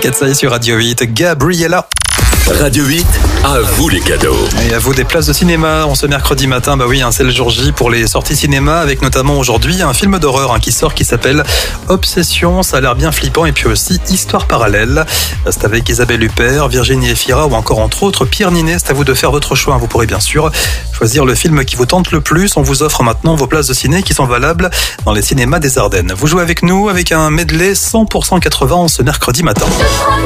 Katsai sur Radio 8, Gabriella. Radio 8, à vous les cadeaux. Et à vous des places de cinéma en ce mercredi matin. Bah oui, c'est le jour J pour les sorties cinéma, avec notamment aujourd'hui un film d'horreur qui sort, qui s'appelle Obsession. Ça a l'air bien flippant. Et puis aussi Histoire parallèle. C'est avec Isabelle Huppert, Virginie Efira ou encore entre autres Pierre Ninet. C'est à vous de faire votre choix. Vous pourrez bien sûr choisir le film qui vous tente le plus. On vous offre maintenant vos places de ciné qui sont valables dans les cinémas des Ardennes. Vous jouez avec nous avec un medley 100% 80 ce mercredi matin.